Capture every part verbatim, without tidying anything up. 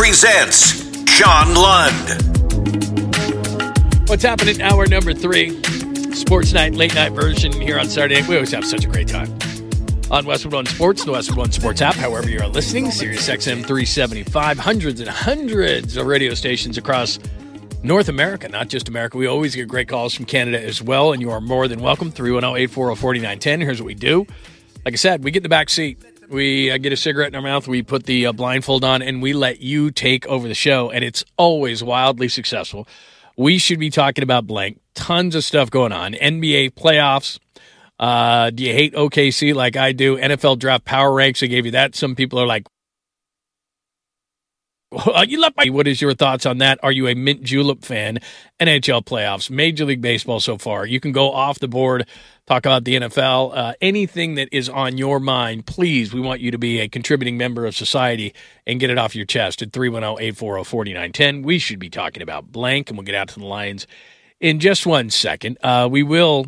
presents John Lund. What's happening? Hour number three, Sports Night, late night version here on Saturday night. We always have such a great time on Westwood One Sports, the Westwood One Sports app, however you are listening, Sirius X M three seventy-five, hundreds and hundreds of radio stations across North America, not just America. We always get great calls from Canada as well, and you are more than welcome. three one zero, eight four zero, four nine one zero. Here's what we do. Like I said, we get in the back seat. We uh, get a cigarette in our mouth, we put the uh, blindfold on, and we let you take over the show, and it's always wildly successful. We should be talking about blank. Tons of stuff going on. N B A playoffs. Uh, do you hate O K C like I do? N F L draft power ranks. I gave you that. Some people are like, you love my. What is your thoughts on that? Are you a mint julep fan? N H L playoffs, Major League Baseball so far. You can go off the board, talk about the N F L, uh, anything that is on your mind. Please, we want you to be a contributing member of society and get it off your chest at three one zero, eight four zero, four nine one zero. We should be talking about blank, and we'll get out to the Lions in just one second. Uh, we will,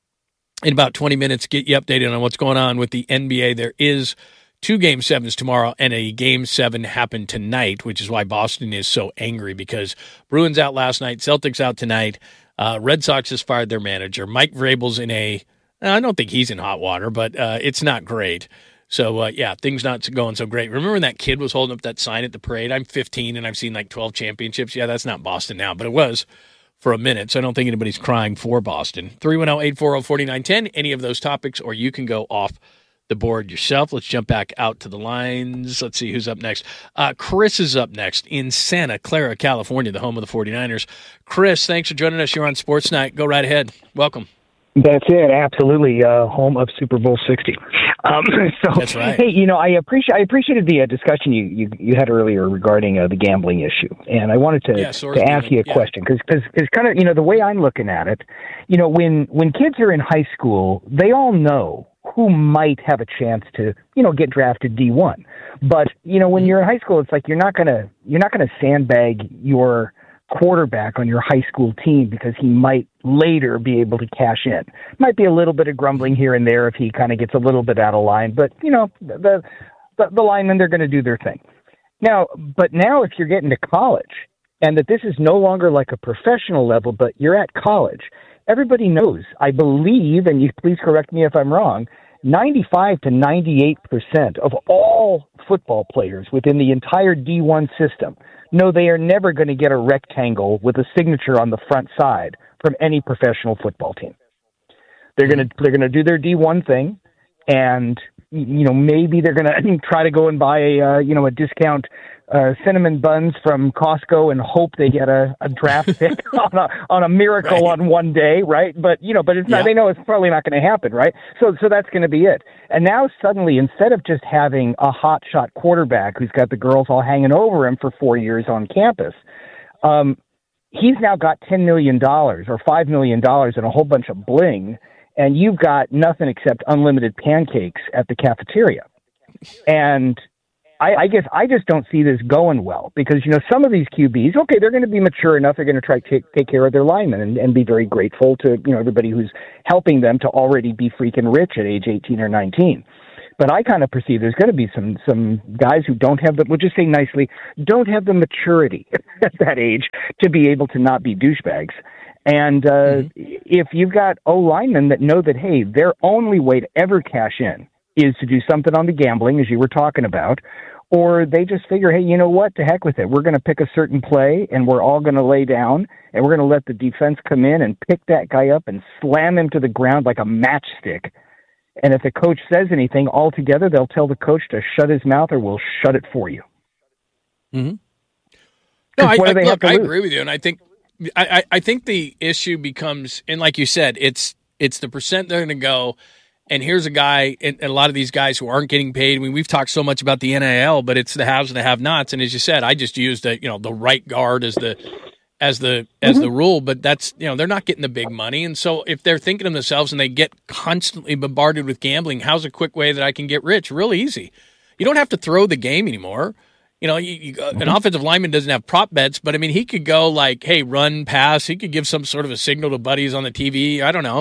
in about twenty minutes, get you updated on what's going on with the N B A. There is two Game sevens tomorrow, and a Game seven happened tonight, which is why Boston is so angry, because Bruins out last night, Celtics out tonight. Uh, Red Sox has fired their manager. Mike Vrabel's in a – I don't think he's in hot water, but uh, it's not great. So, uh, yeah, things not going so great. Remember when that kid was holding up that sign at the parade? I'm fifteen, and I've seen like twelve championships. Yeah, that's not Boston now, but it was for a minute, so I don't think anybody's crying for Boston. three one zero, eight four zero, four nine one zero, any of those topics, or you can go off the board yourself. Let's jump back out to the lines. Let's see who's up next. Uh, Chris is up next in Santa Clara, California, the home of the forty-niners. Chris, thanks for joining us. You're on Sports Night. Go right ahead. Welcome. That's it. Absolutely. Uh, home of Super Bowl sixty. Um, so, That's right. Hey, you know, I appreciate I appreciated the uh, discussion you, you, you had earlier regarding uh, the gambling issue, and I wanted to, yeah, to ask you a yeah. question because because kind of you know the way I'm looking at it, you know, when when kids are in high school, they all know who might have a chance to, you know, get drafted D one. But, you know, when you're in high school, it's like you're not going to you're not going to sandbag your quarterback on your high school team because he might later be able to cash in. Might be a little bit of grumbling here and there if he kind of gets a little bit out of line, but, you know, the the, the linemen, they're going to do their thing. Now, but now if you're getting to college and that this is no longer like a professional level, but you're at college, everybody knows, I believe, and you please correct me if I'm wrong, ninety-five to ninety-eight percent of all football players within the entire D one system know they are never going to get a rectangle with a signature on the front side from any professional football team. They're going to they're going to do their D one thing, and you know maybe they're going to try to go and buy a uh, you know a discount Uh, cinnamon buns from Costco and hope they get a, a draft pick on a on a miracle right. on one day, right? But you know, but it's not. Yeah. They know it's probably not going to happen, right? So, so that's going to be it. And now suddenly, instead of just having a hotshot quarterback who's got the girls all hanging over him for four years on campus, um, he's now got ten million dollars or five million dollars and a whole bunch of bling, and you've got nothing except unlimited pancakes at the cafeteria, and I, I guess I just don't see this going well because, you know, some of these Q Bs, okay, they're going to be mature enough. They're going to try to take, take care of their linemen and, and be very grateful to, you know, everybody who's helping them to already be freaking rich at age eighteen or nineteen. But I kind of perceive there's going to be some, some guys who don't have the, we'll just say nicely, don't have the maturity at that age to be able to not be douchebags. And uh, mm-hmm. if you've got O linemen that know that, hey, their only way to ever cash in is to do something on the gambling, as you were talking about, or they just figure, hey, you know what, to heck with it. We're going to pick a certain play, and we're all going to lay down, and we're going to let the defense come in and pick that guy up and slam him to the ground like a matchstick. And if the coach says anything altogether, they'll tell the coach to shut his mouth or we'll shut it for you. Mm-hmm. No, I, I, look, I agree with you, and I think I, I think the issue becomes, and like you said, it's it's the percent they're going to go. And here's a guy, and a lot of these guys who aren't getting paid. I mean, we've talked so much about the N I L, but it's the haves and the have-nots. And as you said, I just used the, you know, the right guard as the as the as mm-hmm. the rule. But that's, you know, they're not getting the big money. And so if they're thinking of themselves and they get constantly bombarded with gambling, how's a quick way that I can get rich? Really easy. You don't have to throw the game anymore. You know, you, you, mm-hmm. an offensive lineman doesn't have prop bets, but I mean, he could go like, hey, run, pass. He could give some sort of a signal to buddies on the T V. I don't know.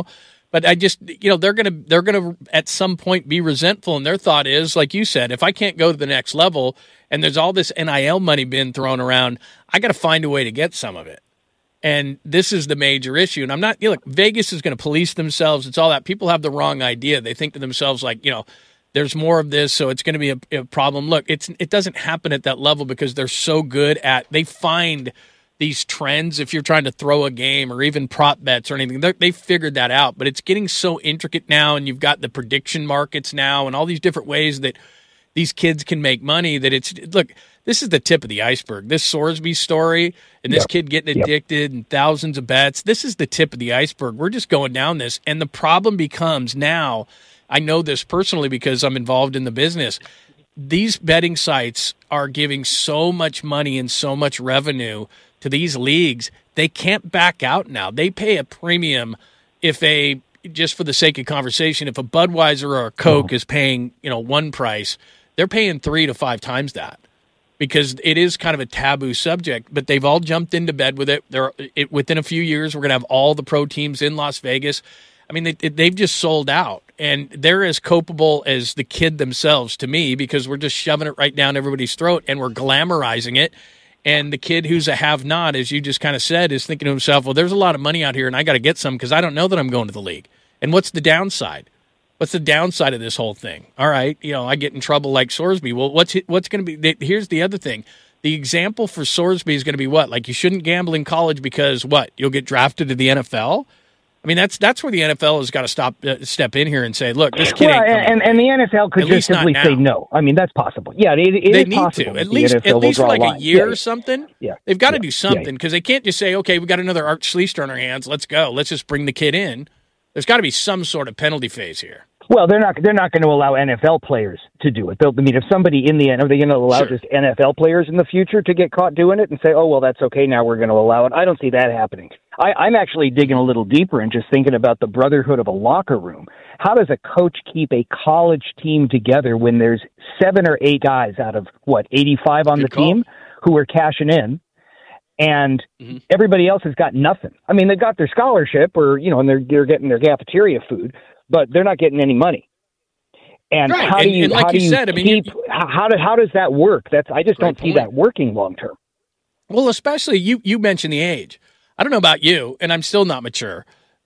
But I just, you know, they're going to, they're going to at some point be resentful. And their thought is, like you said, if I can't go to the next level and there's all this N I L money being thrown around, I got to find a way to get some of it. And this is the major issue. And I'm not, you know, look, Vegas is going to police themselves. It's all that. People have the wrong idea. They think to themselves, like, you know, there's more of this, so it's going to be a, a problem. Look, it's it doesn't happen at that level because they're so good at, they find these trends. If you're trying to throw a game or even prop bets or anything, they figured that out. But it's getting so intricate now, and you've got the prediction markets now and all these different ways that these kids can make money that it's, look, this is the tip of the iceberg. This Sorsby story and this yep. kid getting addicted yep. and thousands of bets, this is the tip of the iceberg. We're just going down this. And the problem becomes now, I know this personally because I'm involved in the business, these betting sites are giving so much money and so much revenue to these leagues, they can't back out now. They pay a premium if a, just for the sake of conversation, if a Budweiser or a Coke oh. is paying, you know, one price, they're paying three to five times that because it is kind of a taboo subject, but they've all jumped into bed with it. They're it, within a few years, we're going to have all the pro teams in Las Vegas. I mean, they, they've just sold out, and they're as culpable as the kid themselves to me because we're just shoving it right down everybody's throat and we're glamorizing it. And the kid who's a have-not, as you just kind of said, is thinking to himself, well, there's a lot of money out here, and I got to get some because I don't know that I'm going to the league. And what's the downside? What's the downside of this whole thing? All right, you know, I get in trouble like Sorsby. Well, what's what's going to be – here's the other thing. The example for Sorsby is going to be what? Like you shouldn't gamble in college because what? You'll get drafted to the N F L? I mean, that's that's where the N F L has got to stop, uh, step in here and say, look, this kid well, ain't and, and the N F L could just simply say no. I mean, that's possible. Yeah, it, it they is need possible. to. At least, at least for like a year yeah, or something. Yeah, They've got yeah, to do something because yeah. they can't just say, okay, we got another Art Schlichter on our hands. Let's go. Let's just bring the kid in. There's got to be some sort of penalty phase here. Well, they're not. They're not going to allow N F L players to do it. They'll, I mean, if somebody in the N F L, are they going to allow sure. just N F L players in the future to get caught doing it and say, "Oh, well, that's okay. Now we're going to allow it." I don't see that happening. I, I'm actually digging a little deeper and just thinking about the brotherhood of a locker room. How does a coach keep a college team together when there's seven or eight guys out of what eighty-five on Good the call. team who are cashing in? And mm-hmm. everybody else has got nothing. I mean, they've got their scholarship, or you know, and they're they're getting their cafeteria food, but they're not getting any money. And right. how do and, you, and like how you do you said, I mean, keep, you, how do, how does that work? That's, I just don't see point. that working long term. Well, especially you, you mentioned the age. I don't know about you, and I'm still not mature,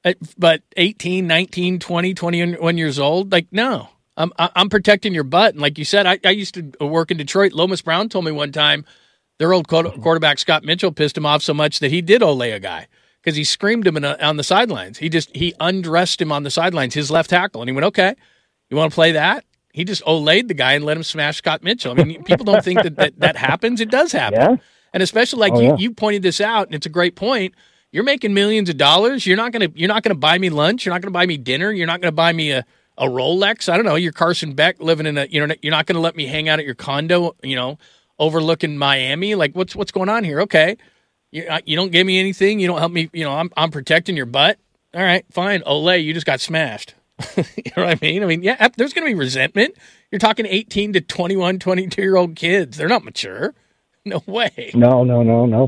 but eighteen, nineteen, twenty, twenty-one years old, like, no, I'm, I'm protecting your butt. And like you said, I, I used to work in Detroit. Lomas Brown told me one time their old quarterback, Scott Mitchell, pissed him off so much that he did Olay a guy because he screamed him in a, on the sidelines. He just, he undressed him on the sidelines, his left tackle. And he went, okay, you want to play that? He just Olayed the guy and let him smash Scott Mitchell. I mean, people don't think that, that that happens. It does happen. Yeah. And especially like oh, you, yeah. you pointed this out, and it's a great point. You're making millions of dollars. You're not gonna you're not gonna buy me lunch. You're not gonna buy me dinner. You're not gonna buy me a, a Rolex. I don't know. You're Carson Beck living in a you know you're not gonna let me hang out at your condo, you know, overlooking Miami. Like what's what's going on here? Okay. You you don't give me anything. You don't help me. You know, I'm I'm protecting your butt. All right, fine. Olay, you just got smashed. You know what I mean? I mean, yeah, there's going to be resentment. You're talking eighteen to twenty-one, twenty-two-year-old kids. They're not mature. No way. No, no, no, no.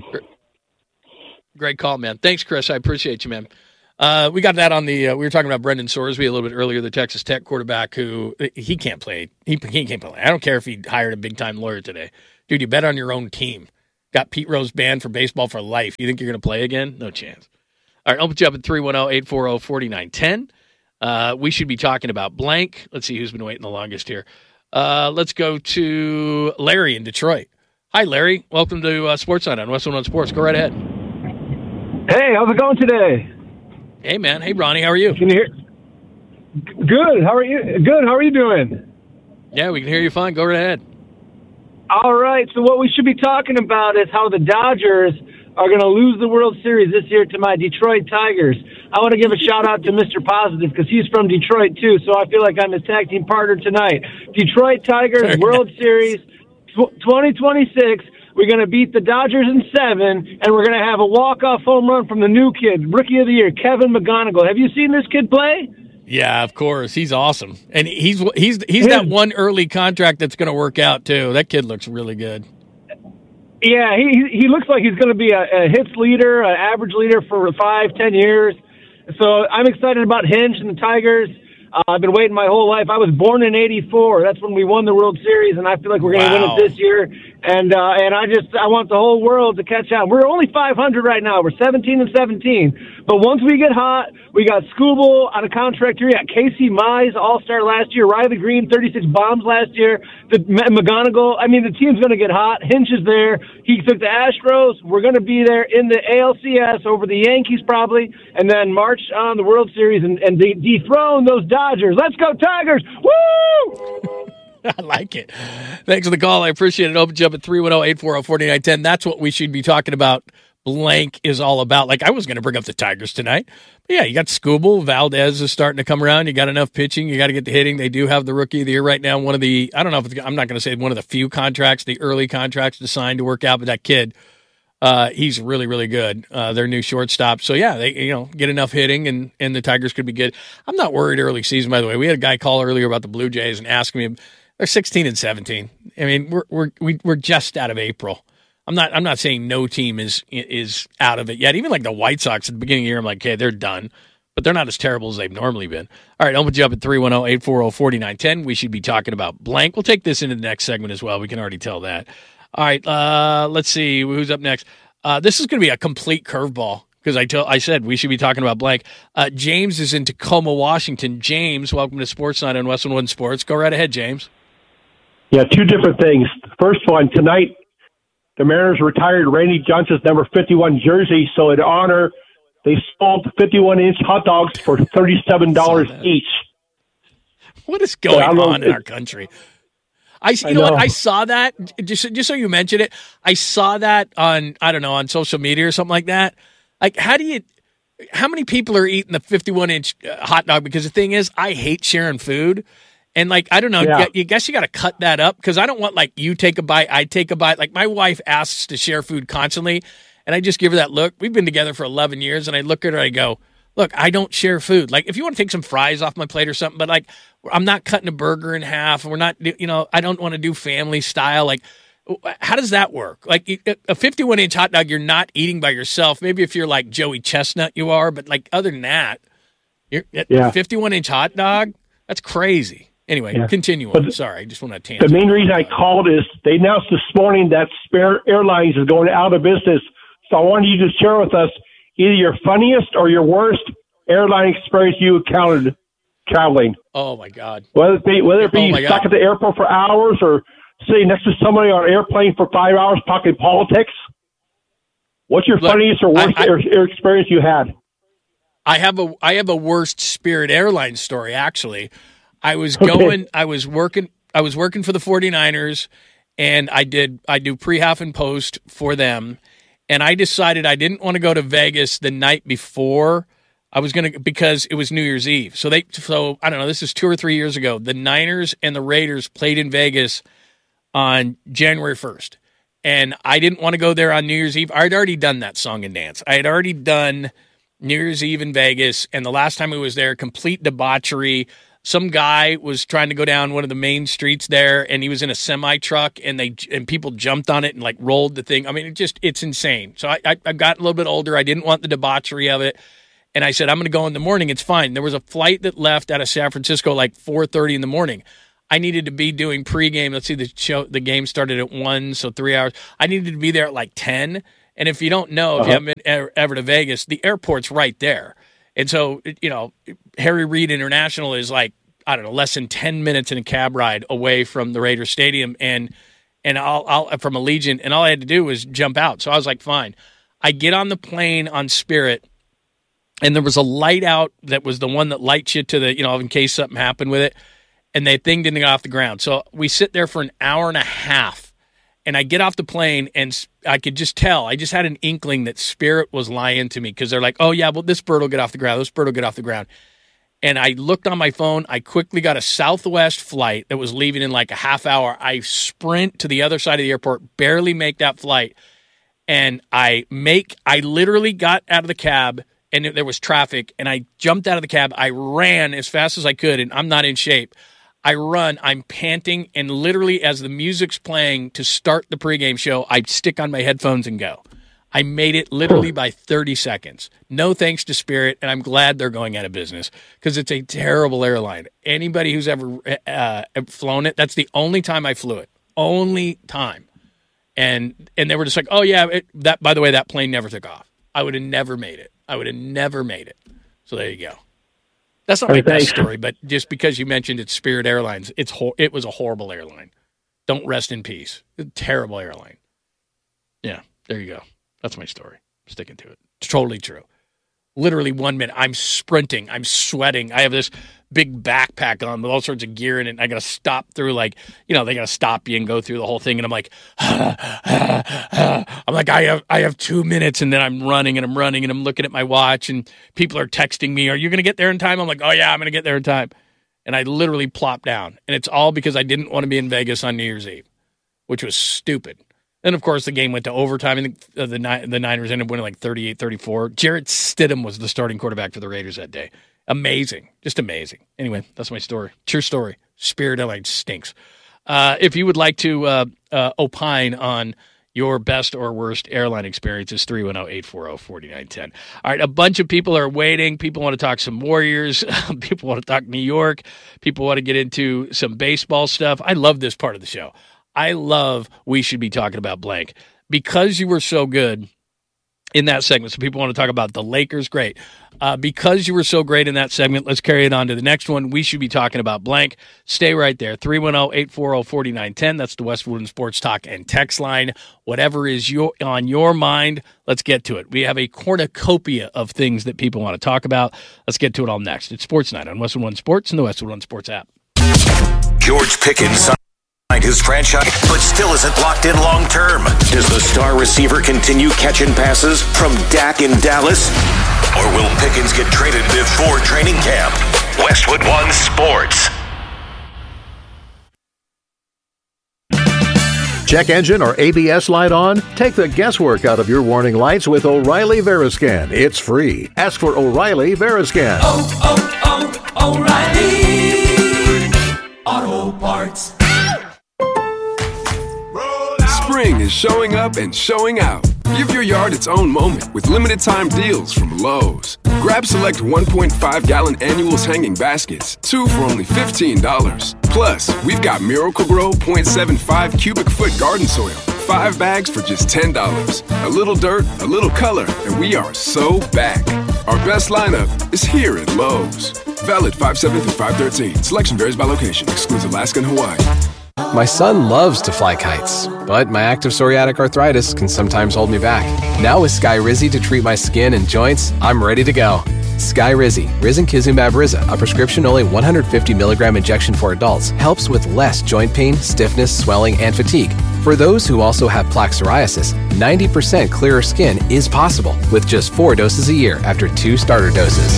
Great call, man. Thanks, Chris. I appreciate you, man. Uh, we got that on the uh, – we were talking about Brendan Sorsby a little bit earlier, the Texas Tech quarterback who – he can't play. He, he can't play. I don't care if he hired a big-time lawyer today. Dude, you bet on your own team. Got Pete Rose banned from baseball for life. You think you're going to play again? No chance. All right, I'll put you up at three one zero, eight four zero, four nine one zero. Uh, we should be talking about blank. Let's see who's been waiting the longest here. Uh, let's go to Larry in Detroit. Hi, Larry. Welcome to uh, Sports Night on West one Sports. Go right ahead. Hey, how's it going today? Hey, man. Hey, Ronnie. How are you? Can you hear? Good. How are you? Good. How are you doing? Yeah, we can hear you fine. Go right ahead. All right. So what we should be talking about is how the Dodgers are going to lose the World Series this year to my Detroit Tigers. I want to give a shout-out to Mister Positive because he's from Detroit, too, so I feel like I'm his tag team partner tonight. Detroit Tigers, World Series twenty twenty-six. We're going to beat the Dodgers in seven, and we're going to have a walk-off home run from the new kid, Rookie of the Year, Kevin McGonigal. Have you seen this kid play? Yeah, of course. He's awesome. And he's he's he's that one early contract that's going to work out, too. That kid looks really good. Yeah, he he looks like he's going to be a, a hits leader, an average leader for five, ten years. So I'm excited about Hinch and the Tigers. Uh, I've been waiting my whole life. I was born in eighty-four. That's when we won the World Series, and I feel like we're going to Wow. win it this year. And uh, and I just I want the whole world to catch up. We're only five hundred right now. We're seventeen and seventeen. But once we get hot, we got Skubal on a contract here. We got Casey Mize, All-Star last year. Riley Green, thirty-six bombs last year. The McGonigal. I mean, the team's going to get hot. Hinch is there. He took the Astros. We're going to be there in the A L C S over the Yankees probably, and then march on the World Series and, and de- dethrone those Dodgers. Let's go Tigers! Woo! I like it. Thanks for the call. I appreciate it. Open jump at three one zero, eight four zero, four nine one zero. That's what we should be talking about. Blank is all about. Like, I was going to bring up the Tigers tonight. But yeah, you got Skubal. Valdez is starting to come around. You got enough pitching. You got to get the hitting. They do have the rookie of the year right now. One of the, I don't know if it's, I'm not going to say one of the few contracts, the early contracts to sign to work out, but that kid, uh, he's really, really good. Uh, their new shortstop. So yeah, they, you know, get enough hitting and, and the Tigers could be good. I'm not worried early season, by the way. We had a guy call earlier about the Blue Jays and ask me, they're sixteen and seventeen. I mean, we're we're we, we're just out of April. I'm not I'm not saying no team is is out of it yet. Even like the White Sox at the beginning of the year, I'm like, okay, they're done. But they're not as terrible as they've normally been. All right, open you up at three one zero, eight four zero, four nine one zero. We should be talking about blank. We'll take this into the next segment as well. We can already tell that. All right, uh, let's see. Who's up next? Uh, this is going to be a complete curveball because I, tell, I said we should be talking about blank. Uh, James is in Tacoma, Washington. James, welcome to Sports Night on West one Sports. Go right ahead, James. Yeah, two different things. First one, tonight, the Mariners retired Randy Johnson's number fifty-one jersey, so in honor, they sold fifty-one inch hot dogs for thirty-seven dollars each. What is going so on in our country? I, you I know, know what? I saw that, just, just so you mentioned it, I saw that on, I don't know, on social media or something like that. Like, how do you, how many people are eating the fifty-one inch hot dog? Because the thing is, I hate sharing food. And, like, I don't know, Yeah. you, you guess you got to cut that up because I don't want, like, you take a bite, I take a bite. Like, my wife asks to share food constantly, and I just give her that look. We've been together for eleven years, and I look at her and I go, look, I don't share food. Like, if you want to take some fries off my plate or something, but, like, I'm not cutting a burger in half. We're not, you know, I don't want to do family style. Like, how does that work? Like, a fifty-one inch hot dog, you're not eating by yourself. Maybe if you're like Joey Chestnut, you are, but, like, other than that, you're Yeah. fifty-one inch hot dog, that's crazy. Anyway, Yeah. continue on. But Sorry, I just want to The tangent. main reason I called is they announced this morning that Spirit Airlines is going out of business. So I wanted you to share with us either your funniest or your worst airline experience you encountered traveling. Oh, my God. Whether it be, whether it Oh, be my stuck God. at the airport for hours or sitting next to somebody on an airplane for five hours talking politics. What's your Look, funniest or worst I- I- air, air experience you had? I have a I have a worst Spirit Airlines story, actually. I was Okay. going I was working I was working for the 49ers and I did I do pre-half and post for them, and I decided I didn't want to go to Vegas the night before. I was going to because it was New Year's Eve. So they so I don't know, this is two or three years ago. The Niners and the Raiders played in Vegas on January first. And I didn't want to go there on New Year's Eve. I'd already done that song and dance. I had already done New Year's Eve in Vegas, and the last time I was there, complete debauchery. Some guy was trying to go down one of the main streets there, and he was in a semi truck, and they and people jumped on it and like rolled the thing. I mean, it just it's insane. So I I, I got a little bit older. I didn't want the debauchery of it, and I said I'm going to go in the morning. It's fine. There was a flight that left out of San Francisco like four thirty in the morning. I needed to be doing pregame. Let's see, the show the game started at one, so three hours. I needed to be there at like ten. And if you don't know, if Uh-huh. you haven't been ever, ever to Vegas, the airport's right there. And so, you know, Harry Reid International is like, I don't know, less than ten minutes in a cab ride away from the Raiders Stadium and and I'll, I'll from Allegiant, and all I had to do was jump out. So I was like, fine. I get on the plane on Spirit, and there was a light out that was the one that lights you to the, you know, in case something happened with it, and that thing didn't get off the ground. So we sit there for an hour and a half, and I get off the plane, and I could just tell. I just had an inkling that Spirit was lying to me because they're like, oh, yeah, well, this bird will get off the ground. This bird will get off the ground. And I looked on my phone. I quickly got a Southwest flight that was leaving in like a half hour. I sprint to the other side of the airport, barely make that flight. And I make, I literally got out of the cab, and there was traffic, and I jumped out of the cab. I ran as fast as I could, and I'm not in shape. I run, I'm panting, and literally as the music's playing to start the pregame show, I stick on my headphones and go. I made it literally by thirty seconds. No thanks to Spirit, and I'm glad they're going out of business because it's a terrible airline. Anybody who's ever uh, flown it, that's the only time I flew it. Only time. And and they were just like, oh, yeah, it, that. By the way, that plane never took off. I would have never made it. I would have never made it. So there you go. That's not my Hey, best thanks. story, but just because you mentioned it's Spirit Airlines, it's hor- it was a horrible airline. Don't rest in peace. A terrible airline. Yeah, there you go. That's my story. I'm sticking to it. It's totally true. Literally one minute. I'm sprinting. I'm sweating. I have this big backpack on with all sorts of gear in it. And I got to stop through, like, you know, they got to stop you and go through the whole thing. And I'm like, ah, ah, ah. I'm like, I have, I have two minutes. And then I'm running and I'm running and I'm looking at my watch and people are texting me, are you going to get there in time? I'm like, oh yeah, I'm going to get there in time. And I literally plop down. And it's all because I didn't want to be in Vegas on New Year's Eve, which was stupid. Then, of course, the game went to overtime. I think uh, the the Niners ended up winning like thirty-eight thirty-four. Jarrett Stidham was the starting quarterback for the Raiders that day. Amazing. Just amazing. Anyway, that's my story. True story. Spirit Airlines stinks. Uh, if you would like to uh, uh, opine on your best or worst airline experiences, three one zero, eight four zero, four nine one zero. All right, a bunch of people are waiting. People want to talk some Warriors. People want to talk New York. People want to get into some baseball stuff. I love this part of the show. I love We Should Be Talking About Blank. Because you were so good in that segment, so people want to talk about the Lakers, great. Uh, because you were so great in that segment, let's carry it on to the next one. We should be talking about blank. Stay right there. three one zero, eight four zero, four nine one zero. That's the Westwood Sports Talk and text line. Whatever is your, on your mind, let's get to it. We have a cornucopia of things that people want to talk about. Let's get to it all next. It's Sports Night on Westwood One Sports and the Westwood One Sports app. George Pickens his franchise, but still isn't locked in long term. Does the star receiver continue catching passes from Dak in Dallas? Or will Pickens get traded before training camp? Westwood One Sports. Check engine or A B S light on? Take the guesswork out of your warning lights with O'Reilly Veriscan. It's free. Ask for O'Reilly Veriscan. Oh, oh, oh, O'Reilly Auto Parts. Spring is showing up and showing out. Give your yard its own moment with limited time deals from Lowe's. Grab select one point five gallon annuals hanging baskets, two for only fifteen dollars. Plus, we've got Miracle-Gro point seven five cubic foot garden soil, five bags for just ten dollars. A little dirt, a little color, and we are so back. Our best lineup is here at Lowe's. Valid five seven through five thirteen. Selection varies by location. Excludes Alaska and Hawaii. My son loves to fly kites, but my active psoriatic arthritis can sometimes hold me back. Now with Skyrizi to treat my skin and joints, I'm ready to go. Skyrizi, risankizumab Riza, a prescription-only one hundred fifty milligram injection for adults, helps with less joint pain, stiffness, swelling, and fatigue. For those who also have plaque psoriasis, ninety percent clearer skin is possible with just four doses a year after two starter doses.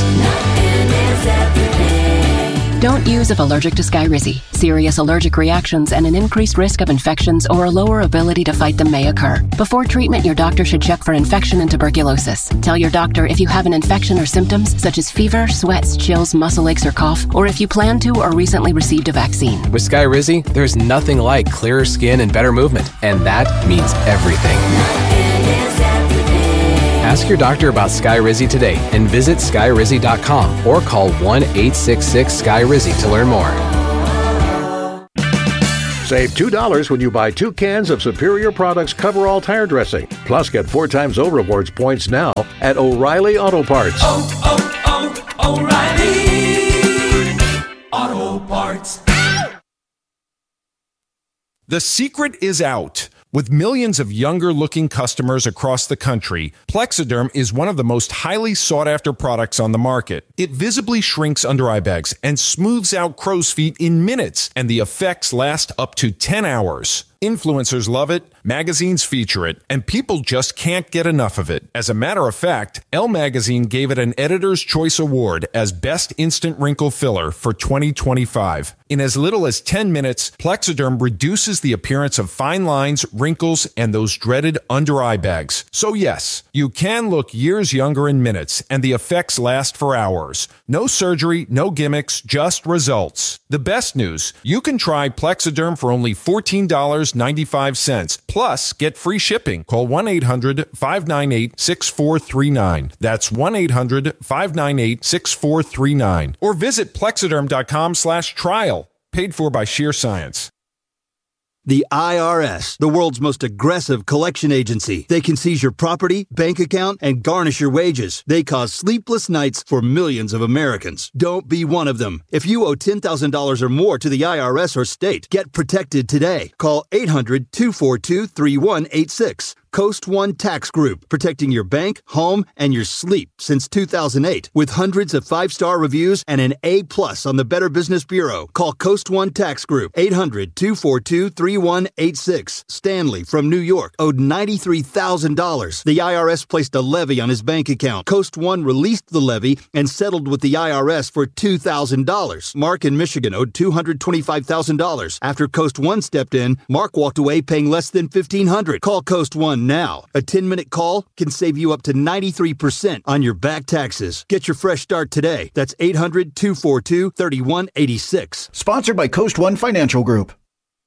Don't use if allergic to Skyrizi. Serious allergic reactions and an increased risk of infections or a lower ability to fight them may occur. Before treatment, your doctor should check for infection and tuberculosis. Tell your doctor if you have an infection or symptoms such as fever, sweats, chills, muscle aches, or cough, or if you plan to or recently received a vaccine. With Skyrizi, there's nothing like clearer skin and better movement, and that means everything. Ask your doctor about Skyrizi today and visit skyrizi dot com or call one eight six six Sky Rizzy to learn more. Save two dollars when you buy two cans of Superior Products Coverall Tire Dressing. Plus, get four times O Rewards points now at O'Reilly Auto Parts. Oh, oh, oh, O'Reilly Auto Parts. The secret is out. With millions of younger-looking customers across the country, Plexiderm is one of the most highly sought-after products on the market. It visibly shrinks under-eye bags and smooths out crow's feet in minutes, and the effects last up to ten hours. Influencers love it, magazines feature it, and people just can't get enough of it. As a matter of fact, Elle Magazine gave it an Editor's Choice Award as Best Instant Wrinkle Filler for twenty twenty-five. In as little as ten minutes, Plexiderm reduces the appearance of fine lines, wrinkles, and those dreaded under-eye bags. So yes, you can look years younger in minutes, and the effects last for hours. No surgery, no gimmicks, just results. The best news, you can try Plexiderm for only fourteen dollars dollars and ninety-five cents. Plus, get free shipping. Call one eight hundred five nine eight six four three nine. That's one eight hundred five nine eight six four three nine. Or visit plexiderm.com slash trial. Paid for by Sheer Science. The I R S, the world's most aggressive collection agency. They can seize your property, bank account, and garnish your wages. They cause sleepless nights for millions of Americans. Don't be one of them. If you owe ten thousand dollars or more to the I R S or state, get protected today. Call eight hundred two four two three one eight six. Coast One Tax Group, protecting your bank, home, and your sleep since two thousand eight. With hundreds of five-star reviews and an A-plus on the Better Business Bureau. Call Coast One Tax Group, eight hundred two four two three one eight six. Stanley from New York owed ninety-three thousand dollars. The I R S placed a levy on his bank account. Coast One released the levy and settled with the I R S for two thousand dollars. Mark in Michigan owed two hundred twenty-five thousand dollars. After Coast One stepped in, Mark walked away paying less than fifteen hundred dollars. Call Coast One now. A ten-minute call can save you up to ninety-three percent on your back taxes. Get your fresh start today. That's eight hundred two four two three one eight six. Sponsored by Coast One Financial Group.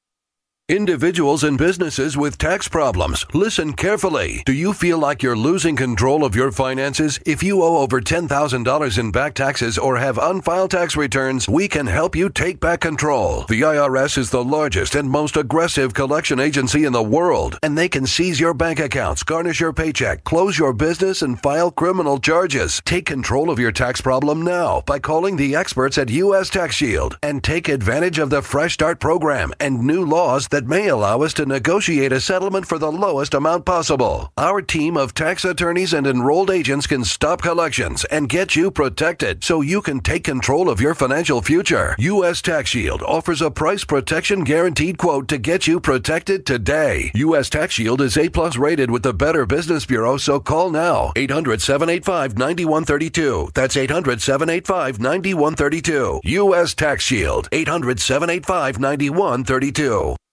Individuals and businesses with tax problems, listen carefully. Do you feel like you're losing control of your finances? If you owe over ten thousand dollars in back taxes or have unfiled tax returns, we can help you take back control. The I R S is the largest and most aggressive collection agency in the world, and they can seize your bank accounts, garnish your paycheck, close your business, and file criminal charges. Take control of your tax problem now by calling the experts at U S Tax Shield and take advantage of the Fresh Start program and new laws that that may allow us to negotiate a settlement for the lowest amount possible. Our team of tax attorneys and enrolled agents can stop collections and get you protected so you can take control of your financial future. U S Tax Shield offers a price protection guaranteed quote to get you protected today. U S Tax Shield is A plus rated with the Better Business Bureau, so call now. eight hundred seven eight five nine one three two. That's eight hundred seven eight five nine one three two. U S Tax Shield. eight hundred seven eight five nine one three two.